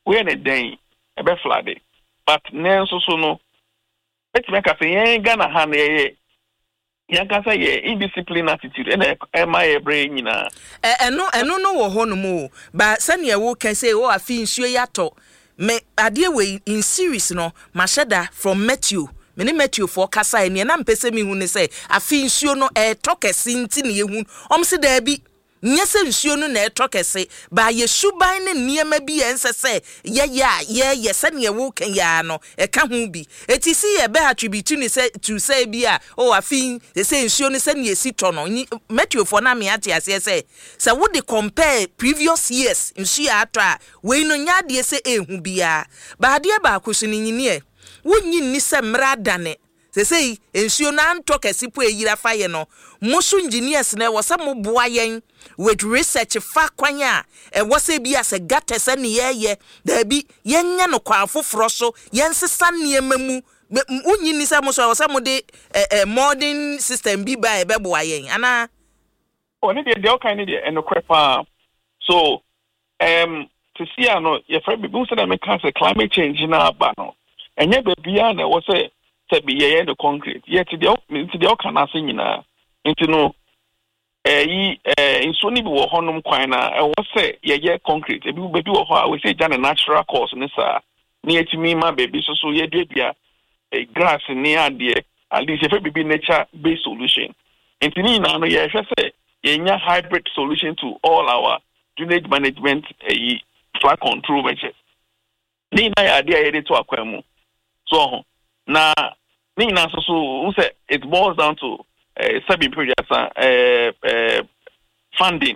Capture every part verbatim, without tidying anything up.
we na den e be flood but nenso so no et me ka say yen Ghana ha na ye yan ka say ye indiscipline attitude and e ma ye brain nyina eh eno eno no wo ho no mu ba sane wo kan say wo afi nsuo yato me ade we in series no masheda from Matthew me Matthew for kasa ene na mpese mi hu ne say afi nsuo no e tokesi nti ne hu om se da bi nyese nsuo no na etokese ba ye suban ne niema bi ensese ye ya ye ye se ne wo kan ya no e ka hu bi eti si ye be attribute ni se to say bi a o afin se nsuo no se ne esi to no Matthew for na me ate ase se se wo de compare previous years nsuo ato a we no nya de se ehu bia ba de ba akoso ni nyini e wo nyi ni se mra dane se sei nsuo na ntokese po eyira fa ye no musu engineers na wo se mo boa yen with research fa kwanya e wose bi as gata se ne ye da bi yenya no kwa foforo so yensesa ne mamu unyi ni se mo so wose mo de modern system bi ba e be boa yen ana oni de de okay ni de enokrepa so um to see ano ye fra bi bu se na me can say climate change na ba no enye be bia na wo se se bi ye the concrete ye ti de ti de okay na se nyina nti no eh yi eh inso ni bi wo honum kwan na e wo se ye ye concrete e bi be bi wo ho a we say jana natural course ni sa ni etimi ma baby so so ye dua e grass ni ade at least if be nature based solution nti ni na no ye hwe se ye nya hybrid solution to all our drainage management eh flood control measures ni na ya ade ye de to akwan mu so na ni na so so say it boils down to Uh, sabi projects uh, uh, funding.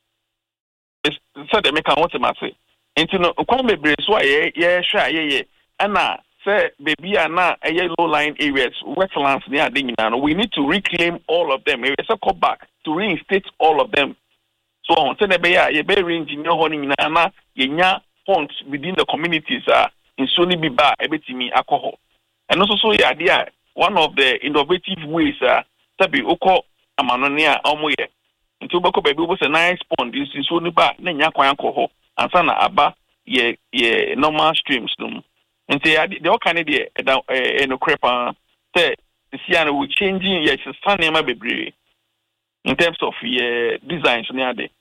So they make a what am I say? Into no come be brace why yeah yeah sure yeah yeah. And na say baby and na a low lying areas wetlands near the we need to reclaim all of them. We so come back to reinstate all of them. So on say be ya ye be engineer honing na na yenya ponds within the communities uh in Sony Biba ebetimi alcohol. And also so yeah there one of the innovative ways uh sabi uko amanonia omoye nti ubako baby ubo se nice pond is so ni ba na nya kwan akọ ansa na aba ye ye normal streams dum nti the all kind dey e no crepa say see and we changing ye stand ma bebre in terms of ye designs ni ade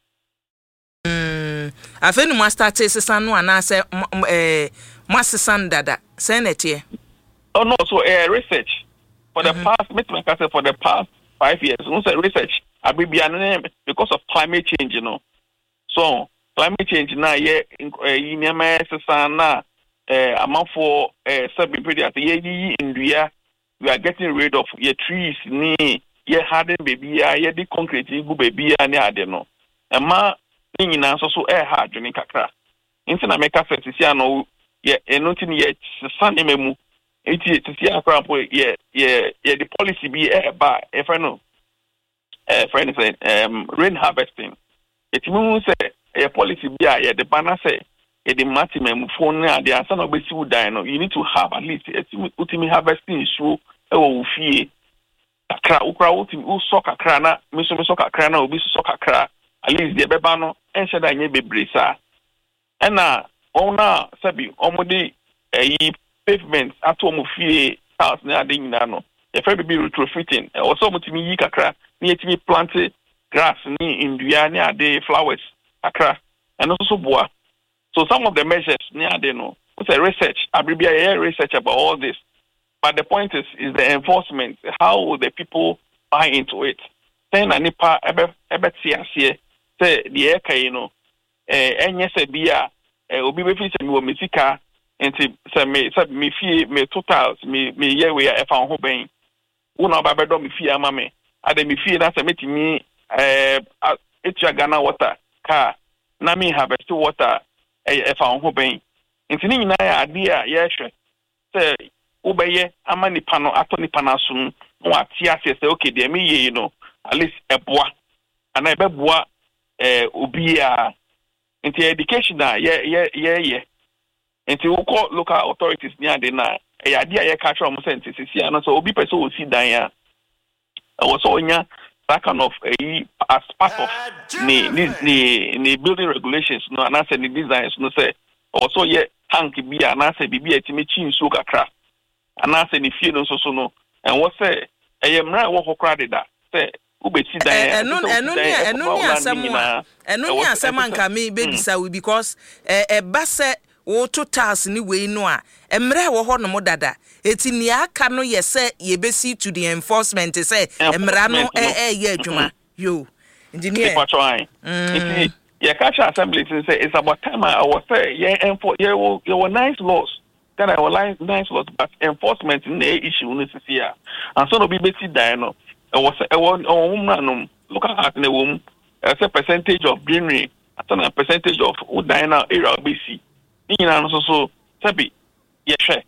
mm afenu ma start sesa no ana say eh masesan dada say na tie oh no so eh research for the mm-hmm. past, make I say for the past five years, we say research, I be because of climate change, you know. So climate change now, yeah, in na amount for seven period in India, we are getting rid of your trees, ni yeah harden baby, yeah the concrete go baby, and yeah, they know. And ma, ni na so so air hard, you kakra. Instead, I make a say, see, I know, yeah, and nothing yet, sun memu. Iti to see akra po yeah yeah yeah the policy be eh ba if I know eh friend say um rain harvesting it means say a policy be yeah the banner say e the maximum phone na the answer no be si udan no you need to have at least ultimate harvesting show e wo fie akra ukra ultimate u so kakra na me so me so kakra na obi so kakra at least the beba no ense da nye bebre sa na ona sabi omodi eh pavements ato mo fie house na ade nyina no e fa be retrofitting e wo so mo timi yi kakra na yetimi plant grass ni ndua ni ade flowers akra and also boa so some of the measures ni ade no it's a research abribia yeah research about all this but the point is is the enforcement how will the people buy into it then na nipa ebe ebe tiasie say the eka you know eh enye se bia obi be fi se mi wo mesika enti se me se me fie me totals me me ye we e fa ho ben una ba be do me fie ama me ade me fie na se metimi eh etia Ghana water ka na me harvest water e fa ho ben enti ni nyina ya ade a ye hwe se wo be ye ama nipa no ato nipa na so no ati ase se okay de me ye you know at least eboa ana e be boa eh obi a enti education na ye ye ye ye enti we call local authorities near the na e ade a ye ka try mo sente sisi ana so obi person o si dan ya e wo so onya that kind of a as part of the the the building regulations no and say the designs no say also ye tank bi anase bibi etimi chi nsuo kakra anase ne fie no so no and what say eyemra wo kokra deda say ubeti dan eno eno ni eno ni asem a eno ni asem anka me bebisa we because e ba se wo totals ni we no a emra wo ho no mo dada eti ni aka no ye se ye besi to the enforcement say emra no e e ye adwuma yo engineer mm yeah, catch assembly to say it's about time I was say yeah enfor yeah you were nice laws that I was nice laws but enforcement in the issue in this year and so no be beti dan no it was a one woman look at the woman as a percentage of greenery and a percentage of wood dina area B C in and so so sabi yeah share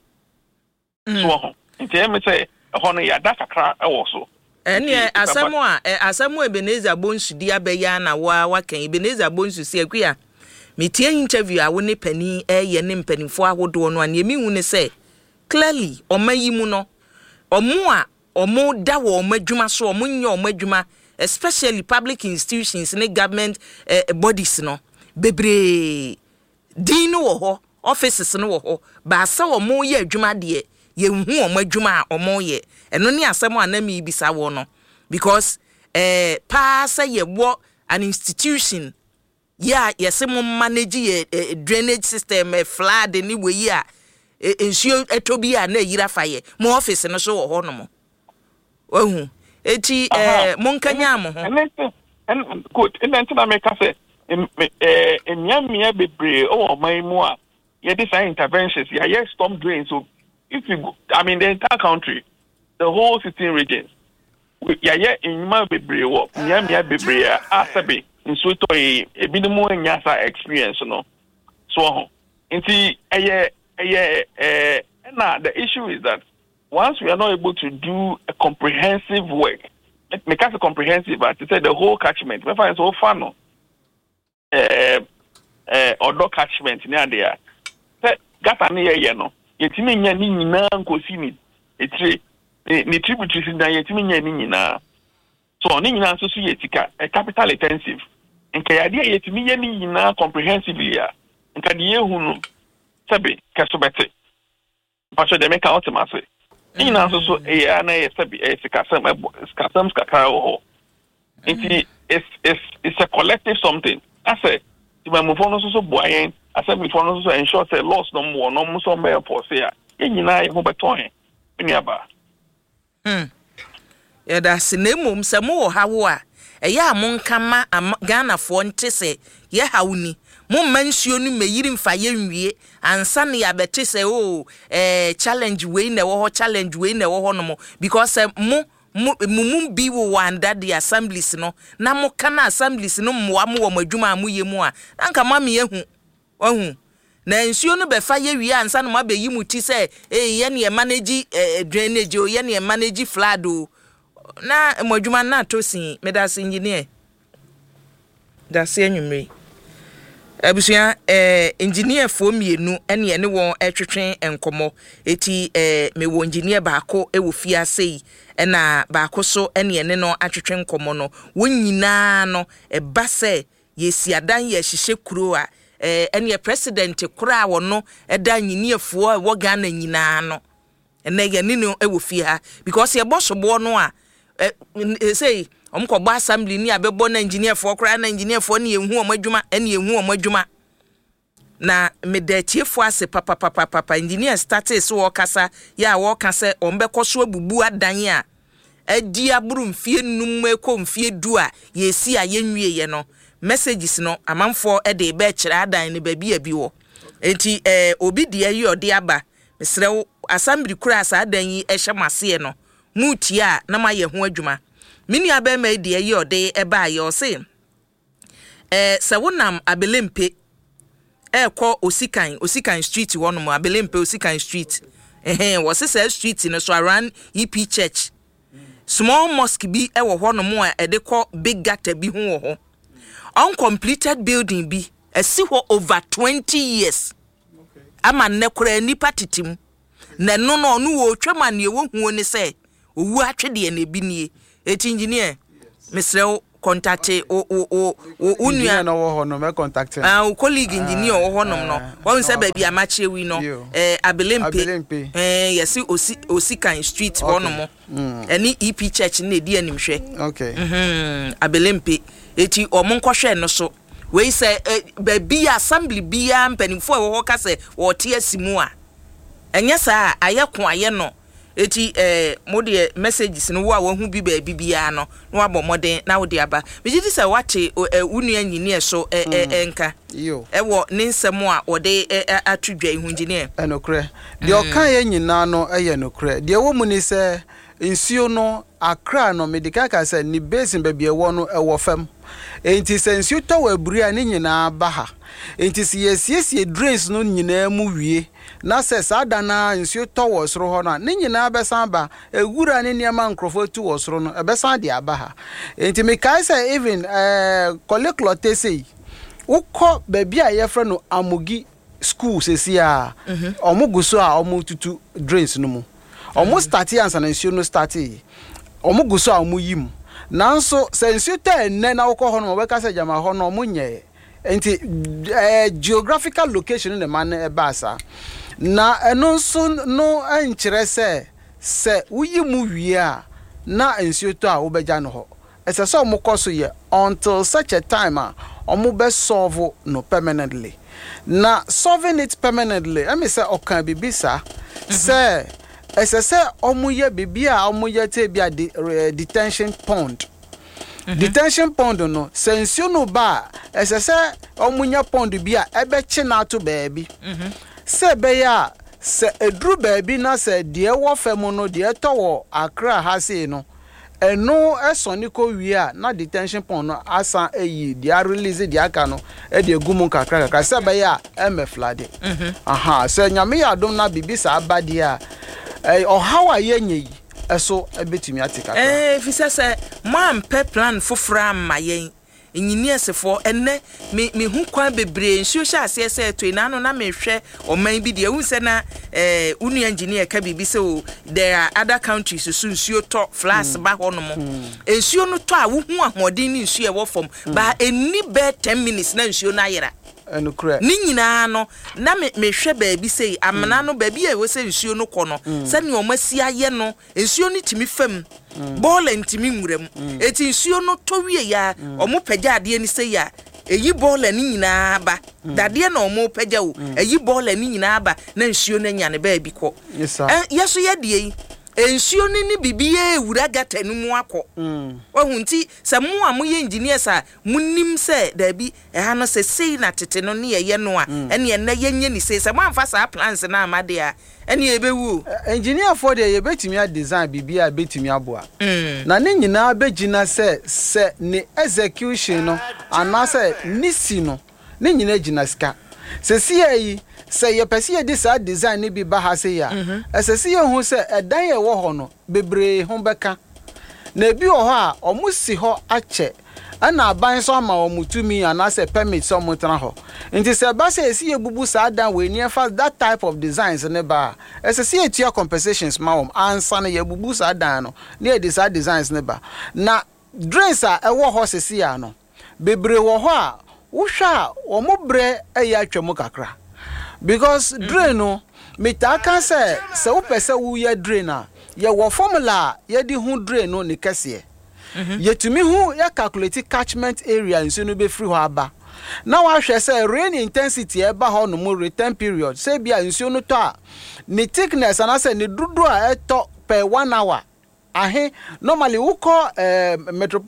so in me say honor ya data cra also ene asemo a asemo Ebenezer Bonsu dia beya na wa wakan Ebenezer Bonsu se akua metie interview a wo ne pani e ye ne mpanifo ahodo no ane mi hu ne se clearly omayi mu no omo a omo da wo omadwuma so omo nya omadwuma especially public institutions ne government uh, bodies no bebre din no wo ho offices no wo ho ba sa omo ye adwuma de ye hu omadwuma a omo ye eno ne asem anami bisa wo no because eh pa say ye wo an institution yeah yesem manage ye uh, drainage system uh, flood ni we yi a ensuo etobi a na yira faye mo office no so wo ho no mo ohu eti eh monkanya mo ho and good and then to make say eh enyamia bebre o man mu a ye design interventions ya ye storm drains so if you go, I mean the entire country the whole city regions ya ye enyama bebre wo enyamia bebre a asabe nso to e ebinumu enyasa experience no so ho enti eye eye eh na the issue is that once we are not able to do a comprehensive work, make us a comprehensive, but to say the whole catchment, we find so far no, uh, uh, or no catchment near there. Say, gata near you know, yetimi nya ni nyina nkosi ni, etire, ni tributaries na yetimi nya ni nyina. So ni nyina so so yetika, a capital intensive. Nka ya dia yetimi nya ni nyina comprehensively ya. Nka die hunu, sabe, kasobete. Pacho de make out ma say. In answer so a na sabi e sikasam sikasam skakara ho. It is it's it's a collective something. I say the move on so so boyen, I said before no so ensure say loss no more no mo so me for say e nyina e ho beton. Eniaba. Hmm. Ya da sinemum se mo hawo a e ya mo nkama Ghana fo nte se ye hawuni mo mansuo nu meyiri mfa ye nwie ansa ne ya bete se o eh challenge we na wo ho challenge we na wo ho no mo because uh, mo mumum bi wo wanda the assemblies no na mo kana assemblies no mo wa mo wo madwuma amu ye mu a anka ma me ehu ohu na nsuo no be fa ye wi ansa no ma be yi muti se eh ye ne manage eh, drainage o ye ne manage flood o na madwuma na tosin medas engineer da se anwumre abusia eh engineer fo mienu ene ene won etwetwen enkomo eti eh me wo engineer baako e wo fia sei ena baako so ene ene no atwetwen enkomo no wonyina no e ba se yesi adan ye hihye kuro a eh ene president kura wo no eda engineer fo wo Ghana nyina no ene ye ne no e wo fia because ye bosobo no a eh sei omko ba assembly ni abebo na engineer for kra na engineer for ni ehu omadwuma ene ehu omadwuma na medatie fo ase papa papa papa engineer started so okasa ya wo kasa ombeko so abubu adan a adi aburu mfie num eko mfie du a yesi a yenwie ye no messages no amanfo e de be kire adan ne ba bia bi wo enti eh obi de ayi ode aba mesre assembly kra asa adan yi e hyemase no mutia na maye ho adwuma mini abema de ayi ode e ba ye o se eh se wonam abelempe e ko osikan osikan street wono mo abelempe osikan street eh wo se se street no so around E P church small mosque bi e wo hono mo a e de ko big gata bi ho ho uncompleted building bi e si ho over twenty years okay ama ne kora nipa titim na no no no wo twema ne wo hu ne se owu atwede na bi nie eti engineer mesrew contact o o o unua no wo ho no me contact ah o colleague engineer wo ho nom no won say baby amache wi no eh abelempe eh yes osi osi kan street ho nom eni E P church na edi animhwe okay mhm abelempe eti omonkwohwe no so we say baby assembly bia mpanimfo wo ho ka say wo te asimu a enye saa ayekon aye no eti eh mode messages no wo a wo hu bi ba bibia no no abomoden na wo de aba bigidi say wate unu engineer so enka yo e wo ne nsem a wo de atudwa ihu engineer enokre de okan ye nyina no eye nokre de wo mu ni say nsuo no akra no medical ka say ni basin ba bia wo no e wo fam enti say nsuo to wa buri a ni nyina ba ha enti si yesiesie drains no nyina mu wie na se sada na nsuo to wo soro ho na ni nyina besan ba egura ni niam nkrofo tu wo soro no ebesan de aba ha enti me kai say even eh koleklote sei ukọ baby a yefre no amogi school sesi a omuguso a omututu drains no mu omu start ansa na nsuo no start omuguso a omu yim nanso se nsuo ta enne na ukọ ho no be ka say jama ho no omunye enti eh geographical location ne man e basa na eno so no ankyere se se uyimu wie a na nsuo to a wo beja no ho ese so mo koso ye until such a time a omo be solve no permanently na solving it permanently I me say okan bibisa se ese se omo ye bibia omo ye te bia detention pond. Mm-hmm. Detention pond no sensu no ba ese se omunya pond bia ebe chi na to baabi mhm se be ya se edru baabi na se de wo fam no de to wo Accra ha se no eno esoni ko wi a na detention pond no asa eyi de release de aka no e de gumu kakra kakra se be ya eme flade mhm aha se nyame ya dom na bibi sa abade a eh o hawa ye nyi eso ebetumi atika eh fisa se man pe plan fofra ma yen engineers for enne me me hu kwan bebre nsuo sha ase ese to ina no na me hwe oman bi de hu se na eh unu engineer ka bibi se o there are other countries so nsuo to flash ba ho no mo nsuo no to a wo hu ahodin ni nsuo e wo fom ba eni be ten minutes na nsuo na yera enukre ni nyina no na me me hwe ba bi sei amana no ba bi e wo se nsuo no kɔ no se ne o masi aye no nsuo no timi fam ball ntimi nwuram eti nsuo no to wie ya omo pagya ade ni sei ya eyi ball ni nyina ba dade na omo pagya wo eyi ball ni nyina ba na nsuo no nya ne ba bi kɔ eh yeso ye de yi ensuo ni ni bibiye ewura gata nu mu akọ mm ohun nti se mu a mu ye engineers a munim se da bi e ha no se sei na tete no ne ye no a ene ye na ye nye ni se se mu amfa sa plans na amade a ene ye bewu engineer for the ye betimi a design bibia betimi aboa na ne nyina begina se se ne execution no anase nisi no ne nyina gina ska se si yi se ye pese ye dis design ni bi ba ha se ya esese ye hu se edan ye wo ho no bebre hu beka na bi wo ho a omusi ho ache ana aban so ama omutumi anase permit so mutra ho nti se ba se esi ye bubu sa dan we near fast that type of designs ne ba esese ye tia compensations ma wom ansa na ye bubu sa dan no ne dis designs ne ba na drains a e wo ho sesi ya no bebre wo ho a wo hwa omo bre e ya twemu kakra because mm-hmm. drain no me ta kan say se wo pese wo ye drain a ye wo formula ye di hu drain no ni kese mm-hmm. ye tumi hu ya calculate catchment area nso no be free ho aba na wa hwe say rain intensity e ba ho no mo return period say bia nso no to a ni thickness ana say ni dudu a e to per one hour ahe normally wo call eh metro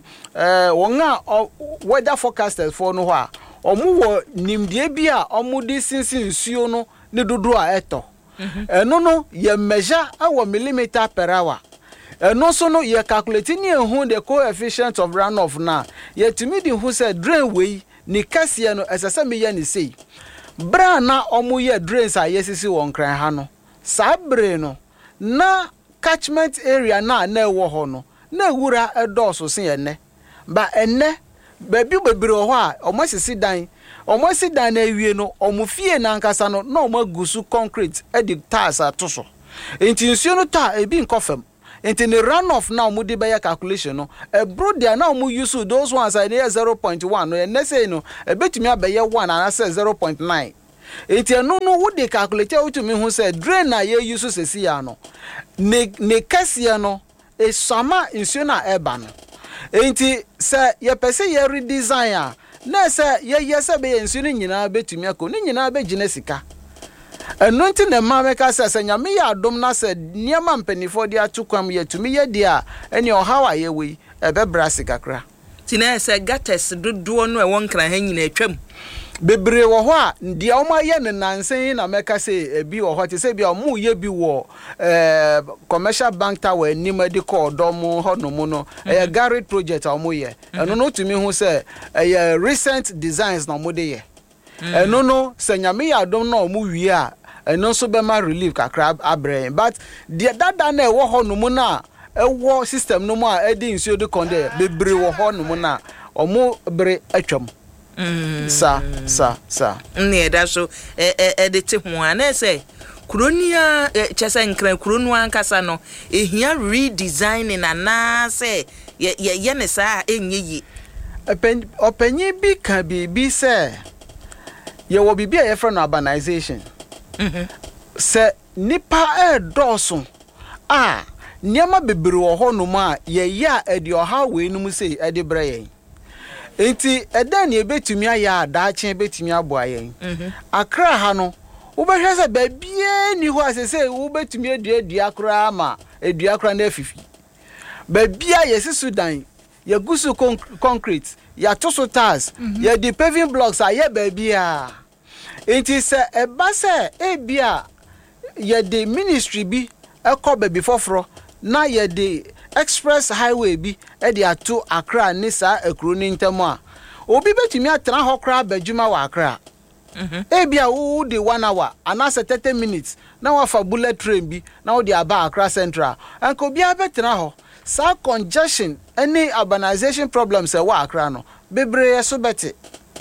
eh wonga weather forecasters for no ho a omu wo nimdie bia omu di sinsin nsuo no ne dodo a eto eno no ye measure awo millimeter per hour eno so no ye calculate ni ehun the coefficient of runoff na ye timi di hu say drain wey ni kase no esese me ye ni sei bra na omu ye drains a yesisi won kran ha no sabre no na catchment area na na ewo ho no na ewura edoso se ye ne ba enne baby bebre ho a omo sisi dan omo si dan na ewie no omo fie na nkasa no na omo gusu concrete e di tiles atoso enti nsuo no ta ebi nkofam Into the runoff now, Moody by a calculation. No, a broad there now, mu use those ones are near zero point one. No, and they say no, a bit me by year one, and I say zero point nine. It's a no no what they calculate out to me who said drain a year uses a ciano. Ne ne Cassiano is summer in Suna Ebano. Ain't it, sir, ye per se ye redesign. Na sir, ye yes, I be insulin in our bed to me a conin in our bed Genesica. And nothing the mamma says, and Yamia Domna said, near man penny for dear to come here to me, ye dear, and your how are ye we a bebrassica cra. Tina said, Gattes do do no one can hang in a trim. Bebre wa hwa ndi oma ye ne nansen na meka say ebi wo hwa say bia mu ye bi wo eh commercial bank tower ni medical dom ho no mu no eh garage project omo ye eno no tumi hu say eh recent designs na mo de ye eno no say nyame ya dom na omo wi a eno so be ma relief kakra abre but the dada na e wo ho no mu na e wo system no mu a e di nsuo de konde bebre wo ho no mu na omo bre atwam. Mm. Sa sa sa ne da so e e de te ho ana say kronia chese nkran kronu ankasa no ehia redesigning ana say ye ye ne sa enye yi openye bi ka bi bi say ye wo bi bia ye fra no urbanization mhm se nipa e doso ah niama bebre wo ho no ma ye ya e de oha we no mu say e de bra ye enti edan ye betumi aya adaache betumi aboa yen mhm akra ha no wo behwe se ba bie ni ho asese wo betumi edua dua kra ma edua kra na afifi ba bia ye Sudan ye gusu concrete ya toso tiles ye di paving blocks aye ba bia enti se e ba se e bia ye di ministry bi e ko ba bi foforo na ye di express highway bi e di ato Accra ni sa ekru ni ntemu a obi betumi atra ho kra badwuma wa Accra mhm e bia wo di one hour anase thirty minutes na wa fa bullet train bi na wo di aba Accra Central anko bia betra ho sa congestion any urbanization problems e wa Accra no bebre so beti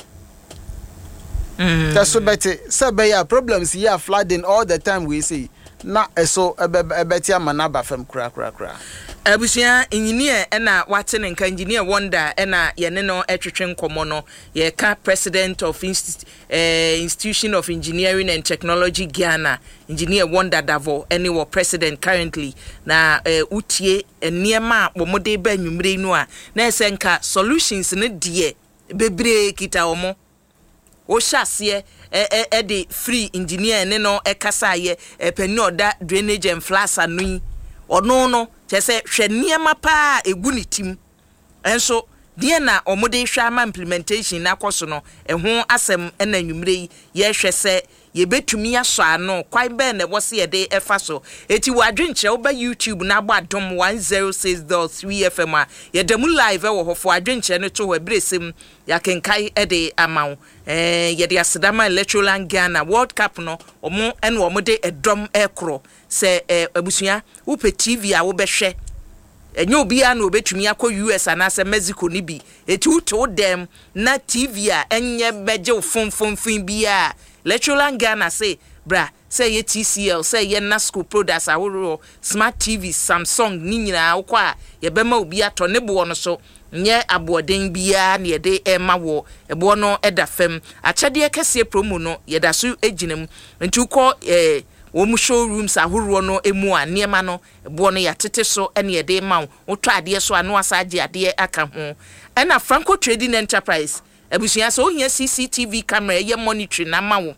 mhm ta so beti se be ya problems here flooding all the time we see na eso ebeti amana ba fam kra kra kra abusia engineer ena wate ne nka engineer wonder ena ye ne no etwetwe nkomo no ye ka president of Insti uh, institution of engineering and technology Ghana engineer wonder Davo ene wo president currently na uh, utie eniema bomode ba nwumre nu a na ese nka solutions ne de bebre kita omo o hyase e e de free engineer ne no ekasa ye epani oda drainage and floods anu ono no chese hwe niema pa egu ni tim enso die na omode hwa ama implementation na koso no eho asem na nwumre yi ye hwe se ye betumi aso ano kwan be na wo se ye de efa so eti wadwenche wo ba YouTube na agba dom one oh six point three F M a ye dem live e wo hofo adwenche ne to wa bresem ya kenkai e de amawo eh ye de asedama electoral Ghana World Cup no omo ene omo de edom ekro se abusua wo pe T V a wo be hwe enye obi a na obetumi akọ U S anase Mexico ni bi eti uto dem na T V a enye beje fonfonfin bi a electoral Ghana say bra say ye T C L say ye Nasco products aworo smart T V Samsung ni nyina akwa ye bema obi ato ne bo no so nye aboden bia na ye de ema wo ebo no eda fam achade kese promo no ye da so ejinem nti ukọ eh wo mu showrooms ahoro no emu a niema no ebo no ya tete so ene ye de ma wo to ade so anu asaje ade aka ho ena Franco Trading Enterprise abusia so ohia C C T V camera ye monitoring na ma wo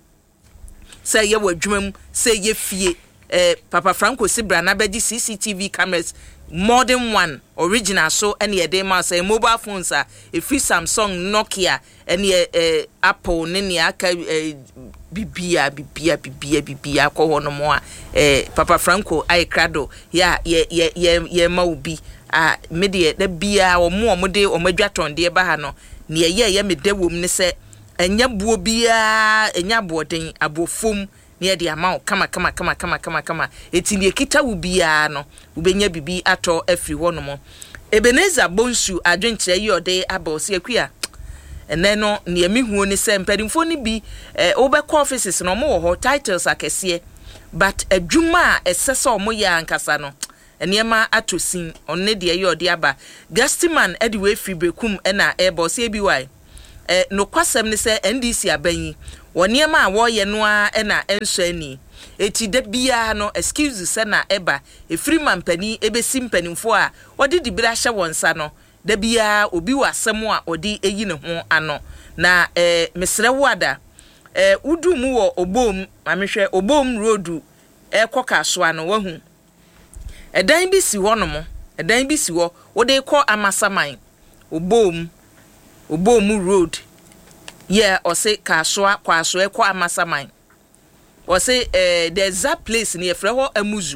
say ye wadwumam say ye fie eh Papa Franco Sibra na beji C C T V cameras more than one original so any ye dey ma say mobile phones a e free Samsung Nokia any eh Apple ne ne aka eh, bibia bibia bibia bibia ko hono mo a eh Papa Franco ai krado ya ye ye ye ye ma obi a media da bia o mo mo de o madwaton de ba ha no ne ye ye me de wom ne se enya buo bia enya boden abofom ne de ama kama kama kama kama kama kama eti ne kita wo bia no wo benya bibi ato afri wono mo Ebenezer Bonsu adwenkyere yi ode abose akua ene no ne mihuo ne se mpadimfo ne bi eh obekọ offices no mo ho titles akese but adwuma a esese omo ya ankasa no enema atosin onne de ye ode aba Gastiman ede we free bekum na ebo se bi wai eh no kwasem ne se N D C abanyi wonema a wo ye no a na enso ani eti da bia no excuse se na eba e free man pani ebesi mpanimfo a ode di bira hye wonsa no da bia obi wasem a ode eyi ne ho ano na eh mesre wada eh udu mu wo obom mamehwe obom road e koka so ano wahu edan bi si ho no mo edan bi si ho wo de kɔ amasaman obom obom road yeah or say kaswa kwaso e kɔ amasaman or say eh there's a place near freho amuzu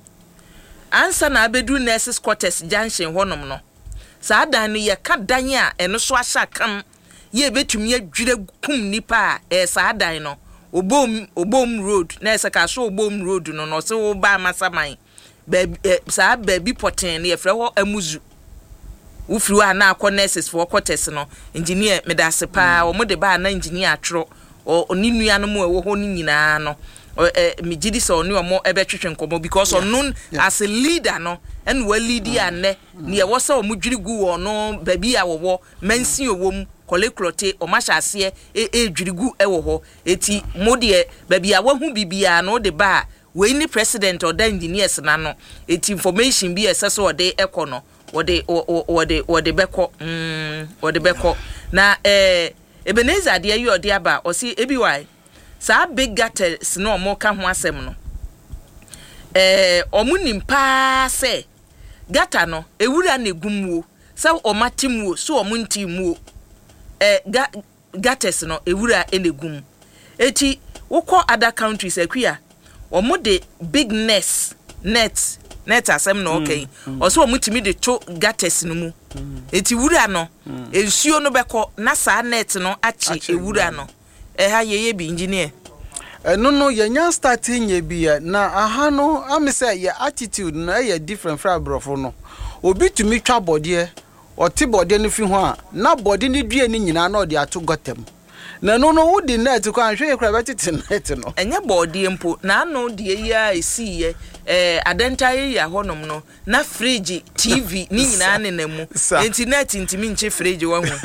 ansa na abedu nurses quarters junction ho nom no sa dan no ye ka dan a eno so ahya kam ye betumi adwire kum nipa e sa dan no obom obom road na ese kaso obom road no no se wo ba amasaman baby sa baby poten ne freho amuzu ufiri wa na akɔ nurses for quarters no engineer medase pa o mo de ba na engineer atro o ni nua no mo ewo ho ni nyina no eh me gidi so ni omo ebe twetwe nkomo because on known as a leader no and we lead ya ne ne ewo se omo dwiri gu wo no baby a wo mansi owom kolekrote o ma hyase e e dwiri gu ewo ho eti mo de baby a wahu bibia no de ba we ni president or the engineers na no eti information bi esese o de ekono wode wode wode beko mm wode beko na eh Ebenezer de ayi ode aba o si ebi wai sa big gutters no mo ka ho asem no eh omunim pa se gata no ewura na egumwo sa o matimwo so o muntimwo eh gutters no ewura enegum eti wokọ other countries akwia o mo de big nets net net asem no okay oso o mutimi de to gutters no mu eti wura no ensuo no beko na sa net no achi ewura no eh ha ye ye bi engineer no no ye nya starting ye bi na aha no am say ye attitude na ye different fra brofo no obi tumi twa bode o ti bode no fi ho a na bode ni due ni nyina na o de ato gotem na no no wo di net ko anhwe ye kra betete net no enye bode mpo na no de ya esi ye eh adentaye ya honom no na fridge T V ni nyina ne na mu internet ntimi nche fridge wa hu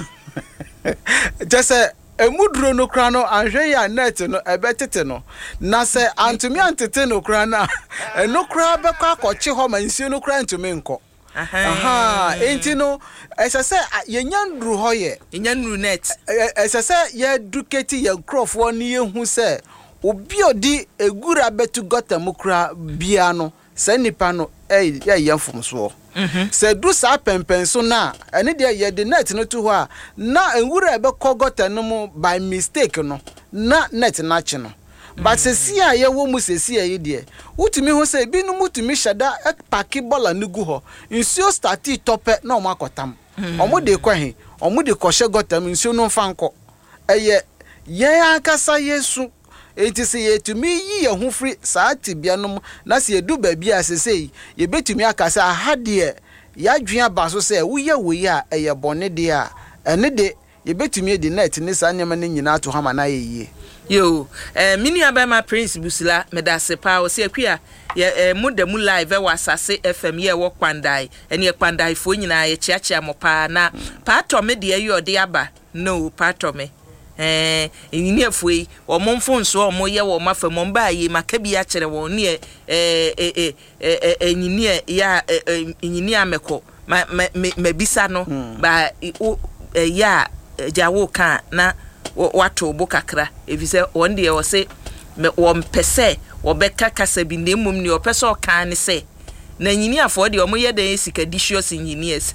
just emudro no kra no anhwe ya net no ebetete no na se antumi antete no kra na eno kra be kwa kochi ho mansi no kra ntumi nko aha enti no esese yenyandru ho ye yenyandru net esese ye duketi ye crofo ni yehu se obi odi egura betu gotam kra bia no se nipa no eh ye yefum so se du sa pempen so na ene de ye de net no to ho a na engura be kogota no mu by mistake no na net na chi no but se si a ye wo mu se si a ye de utimi ho se bi no mutumi shada paki bola nugu ho nsuo starti tope na o makotam omo de kwa he omo de kohye gotam nsuo no fanko eye ye akasa yesu enti se yetumi yi ye ho firi saati bianom na se edu ba bia sesei ye betumi akasa ahade ya dwea ba so se wo ye wo ya eye bone de a ene de ye betumi de net ne sa nyama ne nyina to hama na ye yo eh mini abema Prince Busila medase pa o se akua ye eh, modemu live wa Asase F M ye wo kwandai ene ye kwandai fo nyina ye chiachia mo pa na pa to me de ye ode aba no pa to me eh enyinie foi o monfo nso o mo ye wo mafa mo ba yi maka bi a kire wo ne eh eh eh enyinie ya enyinie ameko ma mabisa no ba ya jawo kan na wato bo kakra efise won de o se wo mpese wo beka kasa bi na mum ni o pese o kan ne se na enyinie afo de o mo ye dan sikadicious engineers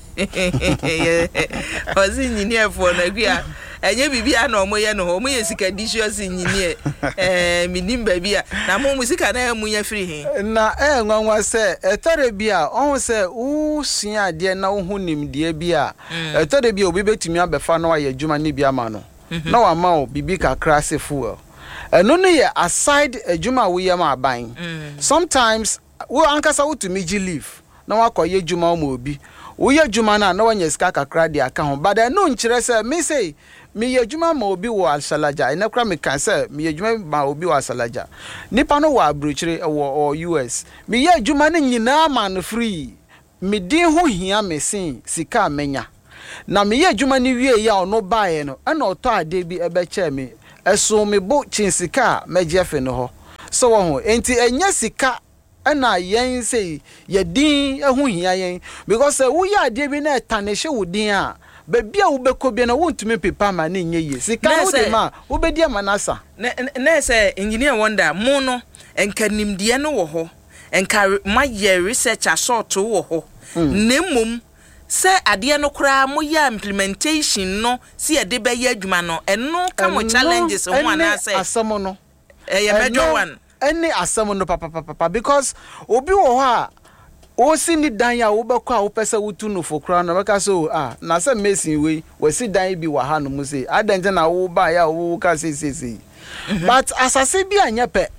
o se engineer afo na gua enye bibia na omo ye no omo ye sikadicious engineer eh minim babia na mo musika na emu ya free he na eh nwanwa se etore bia on se u sua de na wo hunim de bia etore bia obi betumi abefa na wa ye adwuma ne bia ma no na wa ma o bibi kakra se fuel eno ne ye aside adwuma wo ye ma aban sometimes wo ankasa wo to miji leave na wa kɔ ye adwuma mo obi wo ye adwuma na na wa nya sika kakra de aka ho but eno nkire se me say me ye adwuma ma obi wo Asalaja enekra me kan say me ye adwuma ma obi wo Asalaja nipa no wo abrochire wo U S me ye adwuma ne nyina ma no free me din ho hia me sin sika menya na me ye adwuma ne wie ya ono baaye no na oto ade bi ebe che me eso me bo chinsika meje fe no ho so wo ho enti enya sika na yen say ye din ho hia yen because wo ya ade bi na etanehye wo din a baby a wo beko bi na wontumi pepa ma na nye ye sika wo de ma wo be dia manasa na say engineer wonder mo no enka nimde no wo ho enka maye research asort wo ho nemum se ade no kra mo ya implementation no si e de be ya adwuma no eno ka mo challenges ho ana say asamo no eh ye major one any asamo no papa papa because obi wo ho a o si ni dan ya wo beko a wo pese wutu no fokra no beka so ah na se mesin we we si dan bi wa ha no mu say adanze na wo ba ya wo ka say say say but asase bi anya pe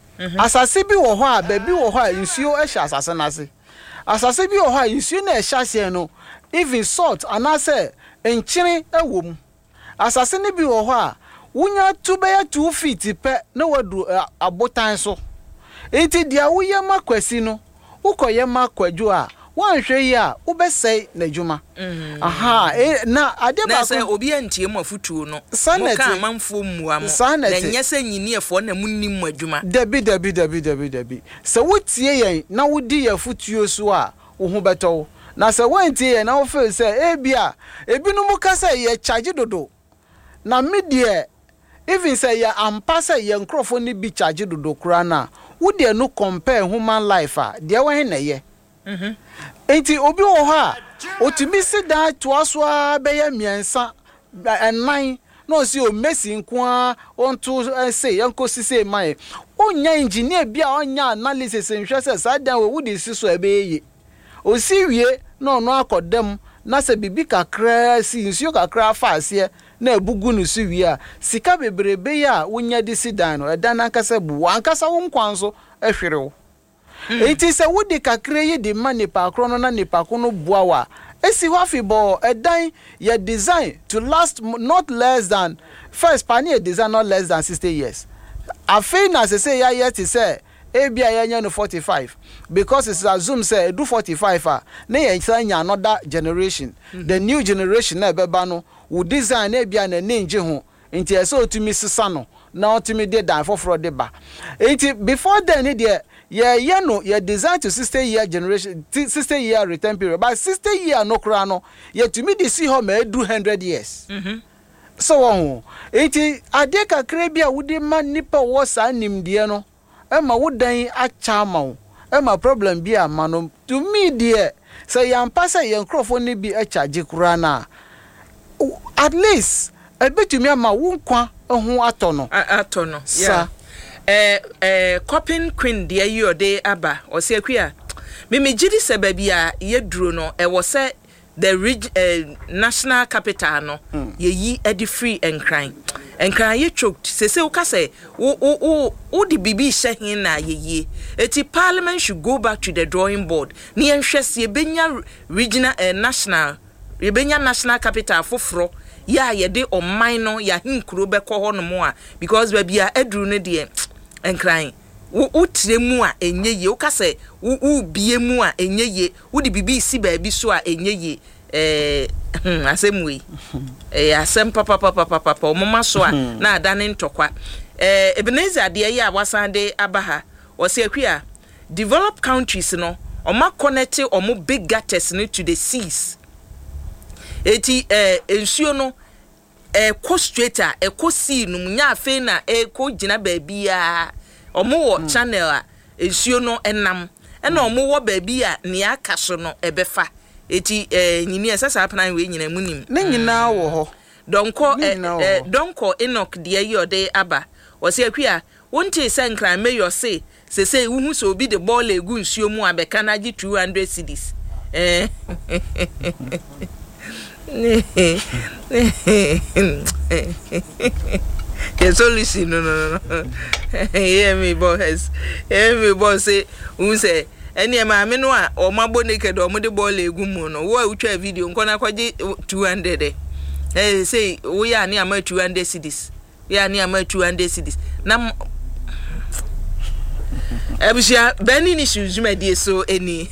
asase bi wo ho a ba bi wo ho a nsuo e hya asase na se asase bi wo ho a nsuo na e hya se no even salt ana se enchire ewo mu asase ni bi wo ho a wunya tu be ya two feet pe na wadu abotan so enti dia wo ye makwasi no ukoye makwadwo a wanhwe ya ubesei na djuma aha e na ade ba ko na obi antie mu afutuo no mo ka manfo muam na nyese nyiniefo na munnim adwuma dabi dabi dabi dabi dabi se wotie yen na wodi ya afutuo so a wo hu beto na se wantie yen na wo fe se e bia ebinum ka se ye charge dodo na medie even say ya ampa say ye nkrofo ni bi charge dodo kura na wo de no compare human life a de wo hen na ye mhm enti obi wo ha otimi sida to aso a be ya miensa enan no si o mesi nko a onto say yanko sise mai onya engineer bia onya analysis nhwe say sadan wo di siso ebe ye o si wie no no akodem na se bibi kakra si nsuo kakra fa ase na ebugu no si wie a sika bebrebe ya wonya di sidan no edan ankasa bu ankasa wo nkwanso ehwerewo enti se wodi kakra ye di mani pa krono na nipa kono buawa esi wafibo edan ye design to last not less than first pani a design not less than sixty years afi na se say ya yet say e bia ya nya no forty-five because it's assume say do forty-five ah na ye nya another generation mm-hmm. The new generation na beba no wo design e bia na nje ho enti e so otumi sisa no na otumi de dan foforo de ba enti before then e de yeah yeah no yeah design to sixty year generation sixty year return period but sixty year no kra no yeah to me they see how me do one hundred years mhm so on enti ade kakra bia wo de ma nipa wo sa nimde no e ma wo dan acha ma wo e ma problem bia ma no to me there say yam pass ye nkrofo ni bi e charge kra na at least e betumi ama wo nkwa ho atono atono yeah eh eh coping queen de ayi ode aba o se akua me me gidi se ba bia ye duro no e wo se the reg, eh, national capital no mm. ye yi edi free enkran enkran ye choked se se o ka se wo wo wo di bibi hye hin na ye ye eti parliament should go back to the drawing board ni enhwese ye benya regional eh, national ye benya national capital foforo ya ye de o man no ya hinkuro be ko ho no mo a because ba bia eduru ne de enkran wo tremu a enye ye wo ka se wo bie mu a enye ye wo di bibi si ba bi so a enye ye eh asemwe eh asem papa papa papa papa mama so a na adane ntokwa eh Ebenezer ade ye a wasande abaha wo se akua developed countries no oma connect omo big gutters no to the seas eti eh ensuo no e ko straight a e ko sea no nya afi na e ko gina ba bia omo wo channel a ensuo no enam e na omo wo ba bia ne aka so no ebefa eti eh nyini esasa apana we nyina munim ne nyina wo ho donko eh donko Enoch de ayi ode aba wo se akua wonte senkran me yo se se se wuhu so obi de ball egu nsuo mu abeka na gi two hundred cedis eh Yes, only no no no. Hear me, boys. Hear me, boss. Say, who say? Any ma me no a o ma bo naked o mo de ball egu mu no. Wo utwa video nko na kwaje two hundred. eh say we are near my two hundred cities we are near my two hundred cities na Ebusia Benny ni shuzuma die so any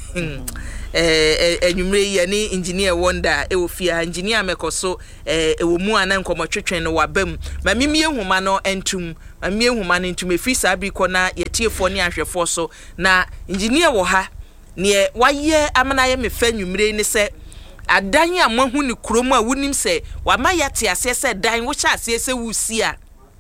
eh enwumre ye ni engineer wonder e ofia engineer mekoso eh ewo mu anan komotwetwen no wabam ma mimie huma no entum ma mimie huma no entum efri sabi ko na yetiefo ne ahwefo so na engineer wo ha ne waye amana ye mefa nwumre ni se adan a mahu ni krom a wunim se wa ma yate ase se dan wo cha ase se wusi a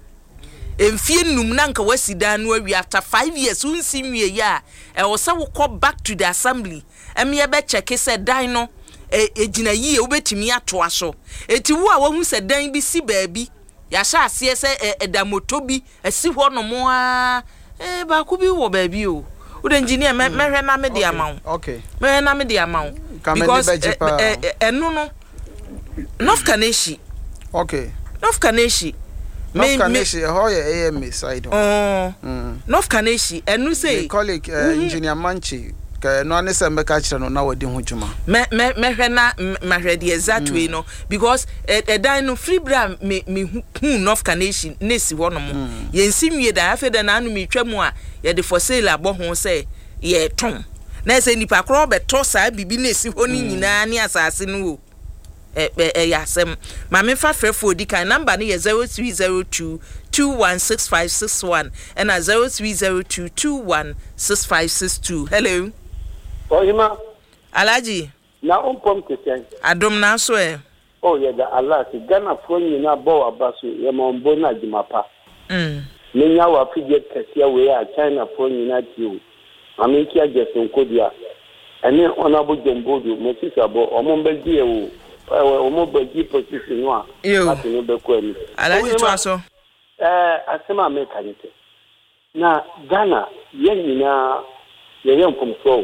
emfie num na nka wasida no awi after five years unsi nwie ya e wo se wo call back to the assembly emi e be check se dan no e ejina yi e obetimi ato aso eti wo a wo hu se dan bi si baabi ya sha ase se edamoto bi esi ho no mo a e ba ku bi wo baabi o wo the engineer me hwe na me de amawo okay me na me de amawo because enu no North Kaneshi okay North Kaneshi North Kaneshi how your A M A side oh North Kaneshi enu say colleague engineer Manchi ka no ane se mbeka kire no na wadi ho dwuma me me me hwe na ma hwe the exact way no because e dan no free bra me me hu North Kaneshi nesi ho no mo ye nsimwie da afa da na anu me twam a ye de for sale abo ho say ye ton na se nipa kro beto saa bibi nesi ho ni nyina ni asase no wo eh eh yasem ma me fa frefo di kan number no ye zero three zero two two one six five six one and a zero three zero two two one six five six two. Hello Oyima Alaji na umpom kesen adom na so e oh ye da Allah si Ghana fo nyina bo abaso ye mombo na jimapa mm menya wa fije kese we a China fo nyina tiwo ameki ajeson kodia ene onabo jombodo mesisabo omombedi ewo omo bagi position no a ati no be ko ani Alaji to aso eh asema America nite na Ghana ye nyina ye yempom so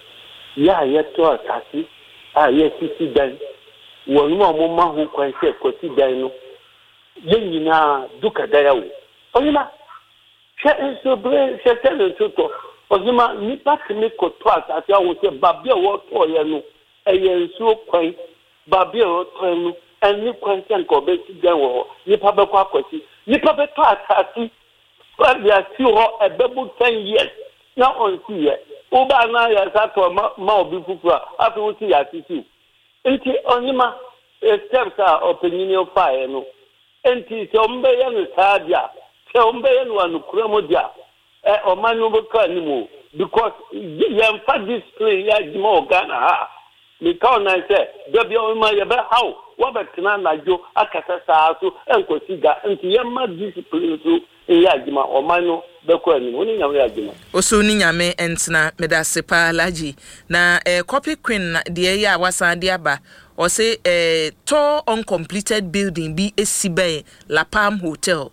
ya ye to asasi a ye sisi dan wonu omo ma ho kwan se kwasi dan no ye nyina duka dayawo oyima she enso bre she tele to oyima ni patimi ko to asasi awo se babia wo to ye no eye nso kwan babia wo to no eni kwan se nko be si dan wo ni pa be kwa kwasi ni pa be to asasi babia si ho ebebu ten years na on si ye Uba na ya sato ma ma obi fufura afi wuti ya tisi enti onyima steps a opinion fire no enti se ombe ya no sadia se ombe ya no anukura modia eh omanu boka ni mo because ya mfa display ya jima ogana ha mi ka na se dobi oma ya be how wa betina najo akasa saa so enkosiga enti ya ma display so ya jima omanu beko ani woni nyame ya jima oso ni nyame entina medasepa Alaji na eh, copy queen de ya wasa de aba o say eh, to uncompleted building bi esibe La Palm Hotel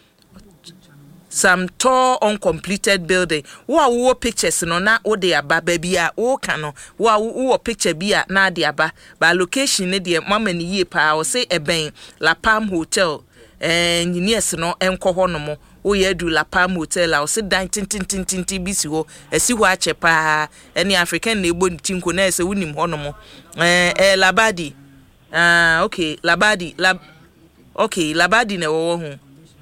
some tall uncompleted building wo wo pictures no na wo de aba ba bia wo ka no wo wo picture bia na de aba ba location ne de mama ni yie pa o say eben La Palm Hotel eh engineers no enko ho no mo wo ye du La Palm Hotel a o say dan tin tin tin tin bi si ho esi ho ache pa any African na egbo tinko na ese wunim ho no mo eh eh Labadi ah okay Labadi lab okay Labadi na wo ho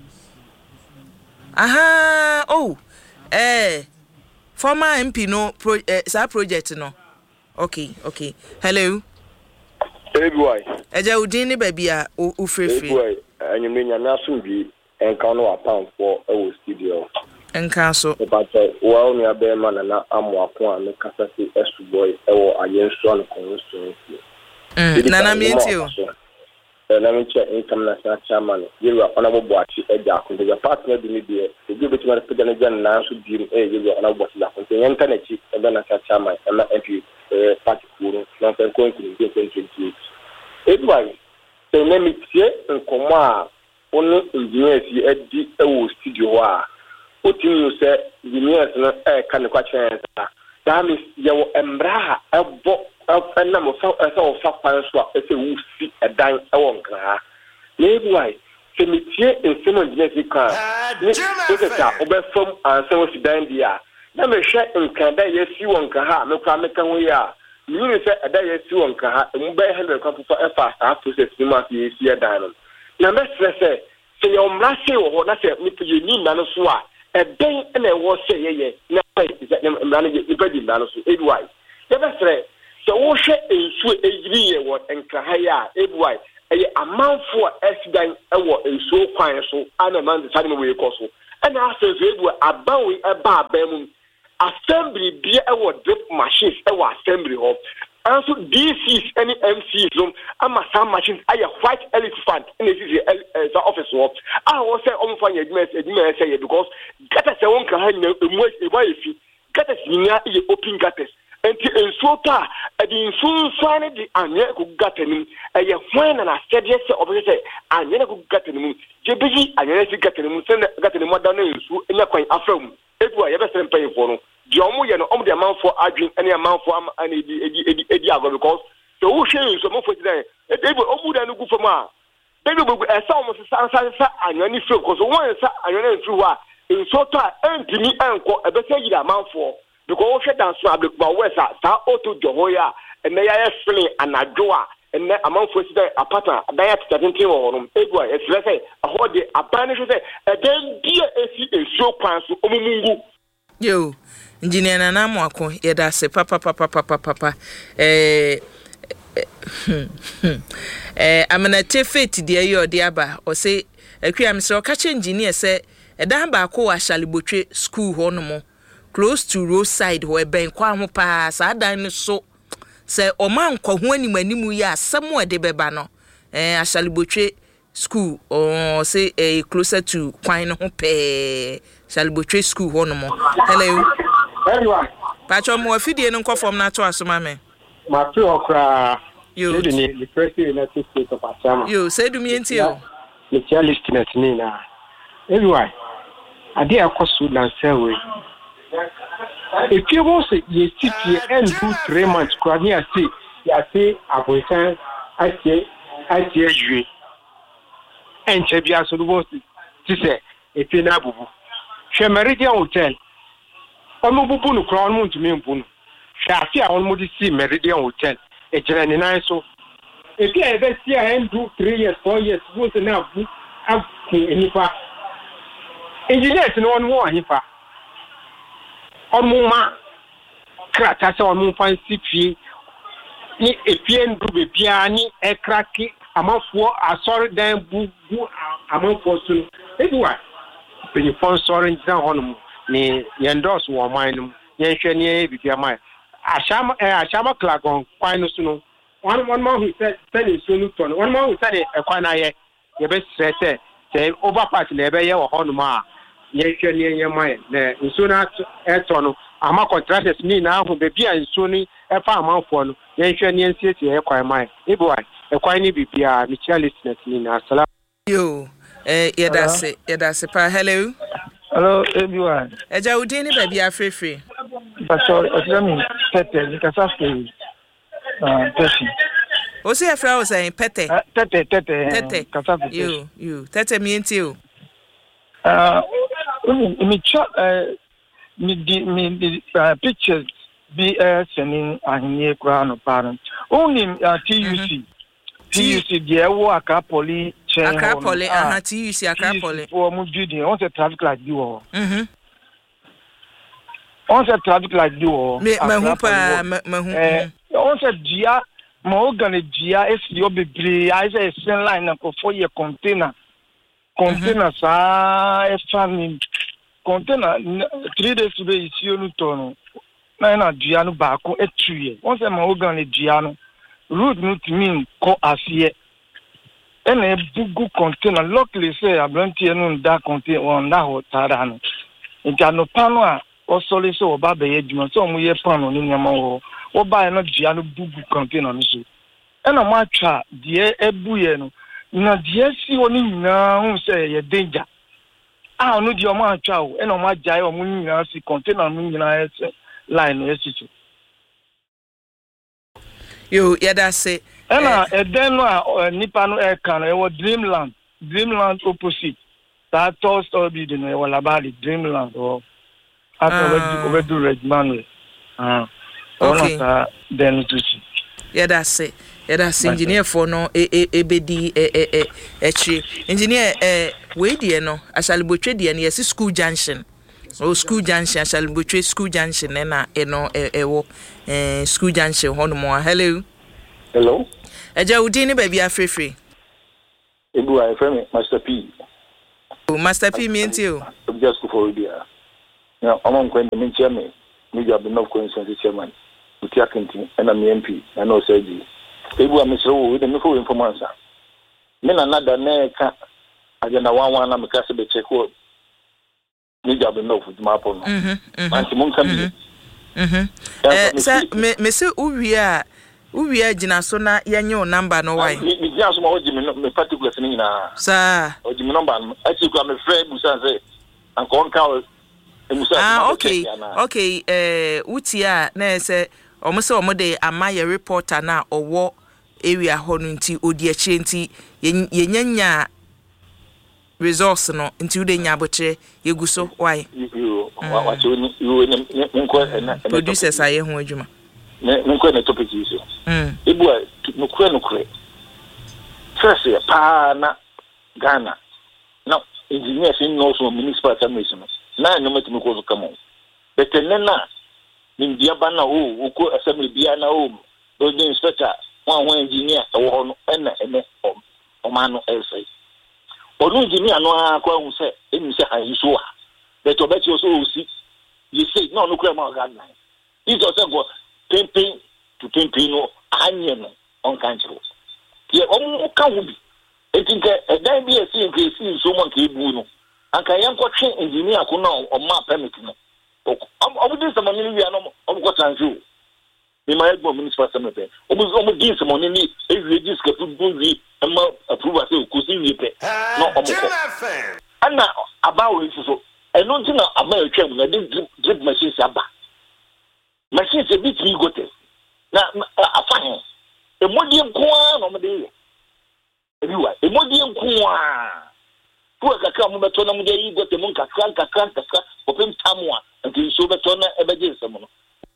aha oh eh former M P no pro, eh, sa project no okay okay hello hey boy eja udin ni baby a u frefre hey boy anyame nya na so bi enka no apan for e studio enka so but wa onu abe ma na amo akon a me kasa si esu boy e wo ayenso an constituency mm na na mienti o na me che income national chairman yewa onabo boachi eja akon the partner bi ni de e bi betima na pega na jan na so bi e yewa onabo boachi akon te yenta na chi e be na chairman e na M P eh party kuru na fe ko nkuru twenty twenty-eight e boy se na mi tie nkomo a onu engineers yi edi e wo studio a otinu se engineers no e ka ne kwa chen sa that means yewo embra ebo na mo fa esa o fa kwan so a ese wusi edan e won kra lebu ai se mitie ensemo engineers ka ni esa obefom anse wo sidan dia na me hwe nkanda ye si won ka ha me kwa me ka ho ya you say a day is two on Kaha, and by hundred come for a fast after six months, you see a diamond. Now, let's say, say, your Mlassi or not say, you need Nanosua, a day and I was say, yeah, no, is that manager, the body Nanosu, it was. Never say, so Osha is sweet a year what and Kahaya, it was a amount for accident, a what is so quiet, so and a man deciding away also. And after they were about a bar bemun assembly be our drip machines our assembly hall. Also D Cs any M Cs room and my some machines are white elephant in the office work. I was say on for your say because get us a one can have a wife get us in your open gutters. And in Sota, the soon find the Anya Gatanim, a fine and a steady of say, Anya Gatanim, J B G, Anya Gatanim, Gatanim, Modern, in a coin affirm. It was ever sent paying for no. Jomu, you know, on the amount for arguing any amount for any Ediago because the ocean is a more for today. They will open and go for ma. They will be a sound of Sansa and any film because one is a young through in Sota, and to me, uncle, a better amount for. Because we dance to the West, Star Auto Johoya, and they are selling an Adoa, and then among for the Apata, a diet seventeen or Edward, it's let's say, a whole day, a banish, a then dear A C is so plans to Omungu. Yo, Engineer Nanamwako, Yeda se papa, papa, papa, papa, eh, eh, I'm an a tefet, dear, your diaba, or say, a cream so catch engineer say, a damn bako, I shall be school honomo. Close to roadside where ben kwa ho pass adan so say o man kwa ho ani manimu ya somewhere de beba no eh Ashalibotwe school or say eh closer to kwan no ho pe Ashalibotwe school ho no mo. Hello everyone pacho mo afidie no nkofom na to asoma me ma fi okra yo the University United States of Asama yo say do me enti o me tia listeners ni na everyone ade akoso na sewe. If you want to sit here and do three months, come here, see, I say, I will say, I say, I say, you. And Chabia Sulu to say, if you're not Bubu. She Meridian Hotel. I'm a Bubu, crown moon to me, Bunu. She I almost see Meridian Hotel. A journey nice so. If you ever see I and do three years, four years, what's enough? I'm in Nipa. Engineers no one more, Nipa. Omuma krata se omu fancy fie ni efie ndu bebia ni ekraki amafo asori dan bugu amafo sunu edwa peni fon sori ndan honum ni yendos wo man num yenhwe ni bibia mai ashama ashama klagon kwan sunu one one man who said send sunu ton one man who said e kwan na ye ye be stress say overpass le be ye wo honum a yenhwe ni yemai na nsuna eto no ama contractors ni na ho be bia nsuni e fa amanfo no yenhwe ni nsiesie e kwan mai eboi e kwan ni bibia mi chia listeners ni na salam yo eh yeda se yeda se pa hello hello everyone eja udi ni ba bia frefre pastor Oslami Tete ni kasafe ah Tete o se afra o say Pete Tete Tete Tete kasafe yo yo Tete mi enti o ah mi cha me the me the uh, pictures be uh, sending ahnye kra no parent only uh, T U C mm-hmm. T U C the wo Akapoli chain Akapoli aha T U C Akapoli for mu judi on the traffic light di wo mhm on the traffic light di wo me hu pa me hu eh on the dia mo organize dia is yo bebre I say send line na for your container container sa e family container three days to be isi onu tono na na dua no ba ko etuye won se ma ogan le dua no road no to mean ko asie ene bugu container luckily say abrantie no nda container on da ho tara no ntia no pano a o sole so oba be yeduma so mu ye pano ni nyama wo wo ba no dua no bugu container no so ena ma twa die ebuye no na die si oni nyina hu say ye danger ah no di o ma twa o e no ma jai o mu nyina si container mu nyina ese line ese yo yada say ena e den no a nipa no e kan e wo Dreamland Dreamland opposite that toast or be the no wala ba the Dreamland o after we do Redman ah Okay. Then to see. Yeah, that's it. Yeah, that's engineer for no e e e bedi e e e echi. Engineer eh we die no Ashalibotwe die no yes school junction. Oh school junction Ashalibotwe school junction na e no e wo eh school junction hono mo. Hello. Hello. Eja udi ni baby afrefre. Ebu I friend Master P. Oh Master P me ntio. Just for dia. Now among when the min chairman, me job no coincidence chairman. Utia Kenti and I'm M P and no surgery. Ebu am so with the info information. Men another neka agenda one one am kase be check out. Me job no for my phone. Mhm. Anti mun kam. Mhm. Eh say me me say uwia uwia gina so na yenye o number no why. Me gina so ma oji me me particulars ni na. Sir. Oji me number. Actually ko am friend busan say ankon ka. Ah okay. Okay eh utia na say omo se omo de amaye reporter na owo area ho no nti odi achi nti yenyanya resource no nti ude nya abotre yeguso why you what you you nko na producers aye ho adwuma nko na topic yi so mm ebu no kure no kure first pa na Ghana now engineers in no so municipal administration na no metimi ko so kamo betenena India bana o uko assembly bia na o building inspector one one engineer e wo no ena ene o ma no elsai onu engineer no akwa hu se emi se han so a but obeti o so o si you say no no kura ma ga nine this also go pimping to pimping no anye no on kanchiro ye o ka hu bi etinka e dan bi esi nke si so mo nke ebu no anka yen ko twen engineer ko na o ma permit no omu din some money we are no omu ko transfer me my go municipal assembly omu omu din some money ni e we dis ke football we am approve say ko si we pe no omu ko ana abawo isu so eno nti na aba atwam na drip drip machine si aba machine se bit mi gote na afahe e modi nkoa no me de ebiwa e modi nkoa ko kaka mo beto na mo de yi gote mo nkaka nkaka nkaka opem tamwa nti so beto na ebeje nsemo no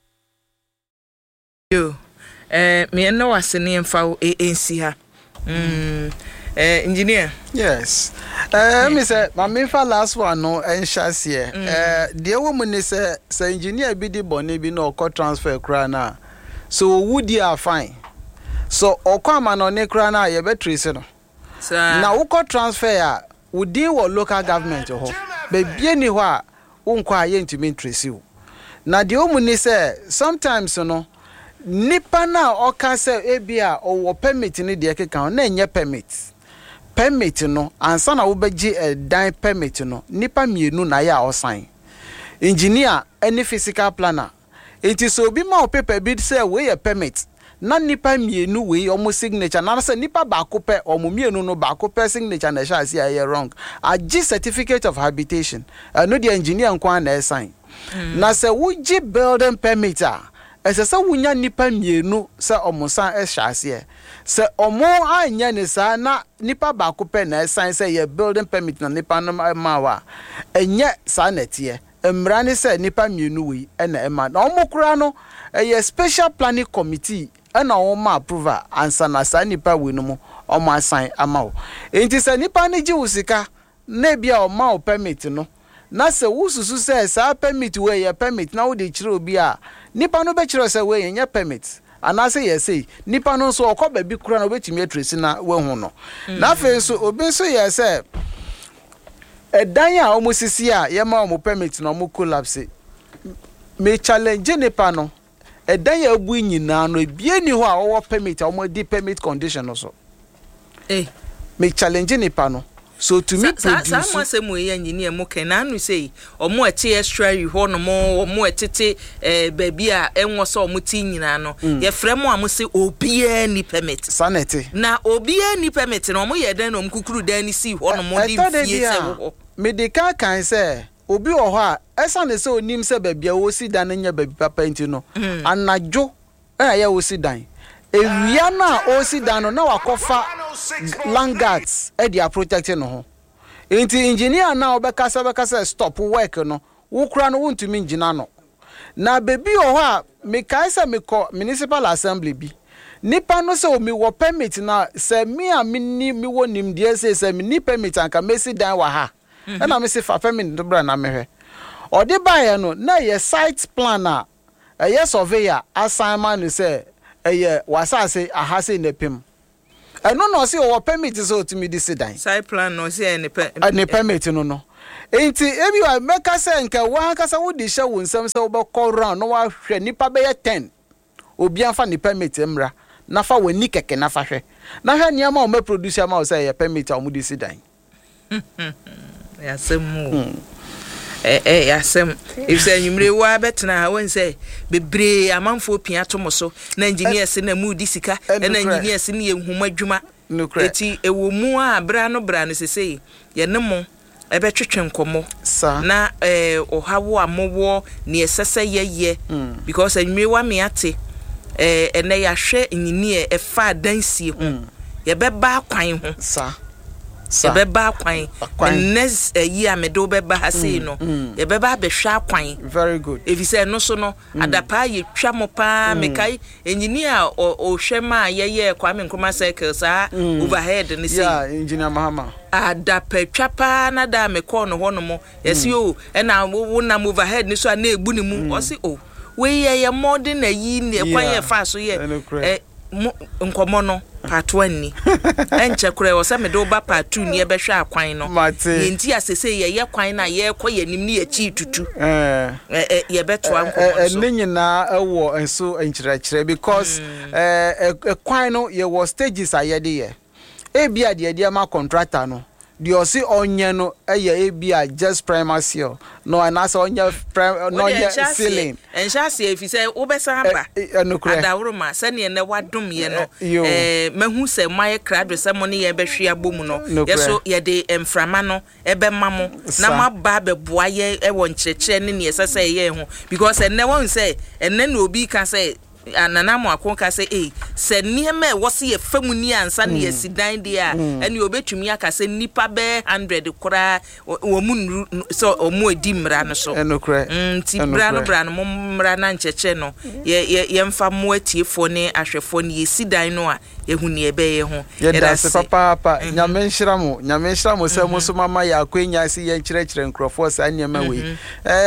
yo eh me no wasene mfa ensi ha mm eh engineer yes eh me say ma me fa last one no enhase eh de wo mu ni say say engineer bi di bone bi no ko transfer kra na so wudi are fine so okwa no ne kra na ye betrace no na wo ko transfer a wudi wo local government ho be bie ni ho a unkwa aye ntimi trace wo na de wo mu ni say sometimes no nipa na oka say ebia owo permit ni de keka na enye permit permit no ansa na wo beji e dan permit no nipa mienu na ya osan engineer any physical planner it is obi ma o paper bid say we e permit na nipa mienu we omo signature na say nipa ba ko pe omo mienu no ba ko pe signature na sha say aye wrong agi certificate of habitation no the engineer nkwa na sign na say wo gi building permit a ese se wunya nipa mienu se omusan e hyase se omo anya ne sa na nipa ba ko pe na sign se ye building permit na nipa no ma wa enye sa netie emra ne se nipa mienu wi e na ema na omo kura no ye special planning committee e na omo approval ansa na sa nipa wi no mo omo assign ama wo enti se nipa ne gi usika na bia omo o permit no na se wususu se sa permit we ye permit na wo de kire obi a nipa no be kire se we ye permit ana se ye say nipa no so okoba bi kura na obetimi atresi na we hu no na fe so obi so ye se edan a omusisi a ye ma omo permit na omo collapse me challenge nipa no edan ya abu nyina no ebie ni ho a wo permit a omo di permit condition no so eh me challenge nipa no so to me produce sa sa say mo ye engineer mo ken na anu say omo eti extra yi ho no mo omo etete eh baby a enwo so omo ti nyina no ye frɛ mo am say obia ni permit sanity na obia ni permit no omo ye dan no mkukuru dan ni si ho no mo di fie se ho medical kan say obi wo ho a esa ne say onim say babia wo si dan nya baby papa nti no anajo eh ya wo si dan ewia na o si dan no na wakofa landguards e dia protecting no ho enti engineer na obekasa bekasa stop work no wo kura no wontumi ngina no na baby o ha me kai se me ko municipal assembly bi nipa no se o mi wo permit na se me a me ni me wo nim de se se me ni permit anka mesi dan wa ha e na me se fa permit do bra na me hwe o de ba ye no na ye site plan a e ye surveyor assignment no se e ye wasa se aha se ne pem e no no se o permit so to me dis dan site plan no se ne permit no no enti ebi wa meka se nke wa kasa wo di hye wo nsam se wo be call round no wa hwe nipa be ye ten obi anfa ni permit mra na fa wani keke na fa hwe na hwe niam o me producer ma o se ye permit a mo di si dan ya semu eh eh ya sem if say nyumre wa betena won say bebre amanfo pia to mo so na engineer se na mu di sika na engineer se ne ehuma dwuma eti ewo mu a bra no bra no sesei ye ne mo ebe twetwe nkomo na eh ohawo amowo ne esese yeye because enwure wa me ate eh ene ya hwe nyini e fa dansie ho ye beba kwan ho sa ye beba kwan next year me do beba ha sei no ye beba be hwa kwan very good if you say no so no adapa ye twa mo pa me kai nyini a o hwe ma yeye kwa me nkoma cycle sa overhead ne sei yeah engineer mahama adapa twapa na da me call no hono mo yesi o e na wo na overhead ni so na egbu ni mu o si o we ye ye modern na yi ne kwan ye fa so ye eh nkomo no part one ni enche kure wo se me do ba part two ni e be hwa akwan no yenti asese ye ye kwan na ye kɔ ye nim ni ye chi tutu eh eh ye beto ankomo so eh nyina ewo enso enkyerɛkyerɛ because eh kwan no ye wo stages ayede ye e bia de de ma contractor no the osi onye no eye e bia just primacy no and as onye no onye ceiling ensha se if say wo be samba adawroma se ne ne wadom ye no eh mahu se mai krado se mo ne ye be hwe abomu no yeso ye de emframa no e be mamo na maba be boa ye e won kyerɛkyerɛ ne ne sese ye ho because enne won say enne na obi ka say anana mo akonka say eh se niema e wose ye famu ni ansa na ye sidan de a ene obetumi aka se nipa be one hundred kora wo mu so omo edi mra no so nti bra no bra no mo mra na ncheche no ye ye mfa mo atiefo ne ahwefo ne ye sidan no a ye hu ne ebe ye ho ye da se papa papa nyame nhira mo nyame nhira mo se mo so mama ya akwenya si ye nkyerɛkyerɛ nkrofo sa niema we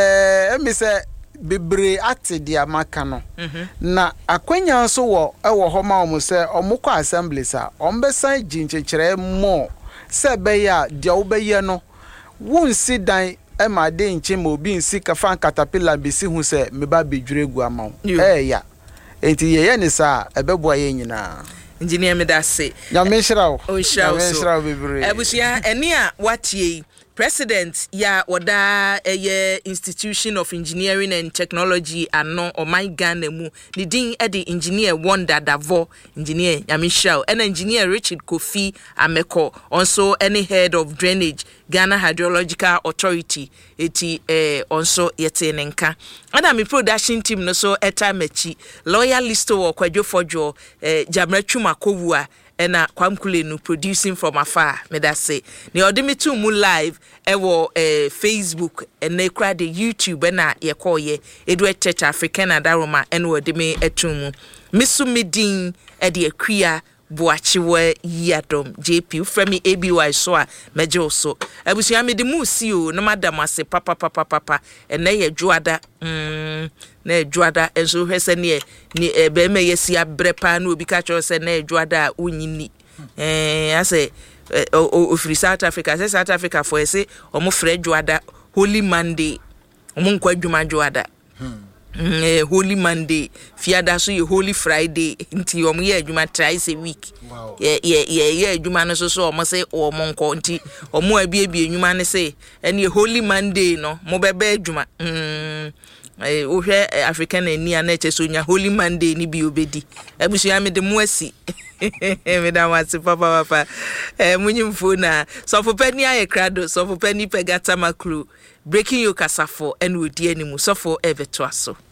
eh emi se bebre ate dia maka no na akwanya so wo ewo ho ma omo se omukọ assembly sa ombesan ginchekyere mo se be ya dia wo be ye no wonsi dan e ma de nche ma obi nsi ka fan caterpillar be si hu se me ba bedwure gu ama eh ya enti ye ye ni sa ebebo ye nyina engineer me da se nyame nhirawo o nhirawo nyame nhirawo bebre ebusia eni a watie President ya wada eye Institution of Engineering and Technology ano o my Ghana mu ni din e di engineer Wonder Davo engineer Yamishao and engineer Richard Kofi Ameko also any head of drainage Ghana Hydrological Authority eti eh also yete nenka ana mi production team no so eta mechi lawyer listo wo kwadwo fojo eh Jamratwu Makowu ena kwamkule no producing from afar me that say ne odimi tu mu live ewo eh Facebook ena kra de YouTube na ye call ye Edu Church African adaroma ena odimi etumu misu midin e de akua boachiwe yadom J P fremi A B Y so a meje so abusia me de mu si o no madam ase papa papa papa ena ye dwoada mm na dwoada enso hwese ne ni ebe me yesi abrepa na obi ka cho se na dwoada unyini eh ase o free South Africa say South Africa for say omo free dwoada Holy Monday omo nkwa dwuma dwoada eh Holy Monday fiada so ye Holy Friday nti omo ye adwuma thrice a week ye ye ye adwuma no so so omo say omo nko nti omo abiebie adwuma ne say ene Holy Monday no mo bebe adwuma mm eh o hwe African eni anache so nya Holy Monday ni bi obedi abusu ya me de mu asi me da wase papa papa eh munyimfo na so for pani aye krado so for pani pegata makru breaking your kasafo and odi animu so for ever to aso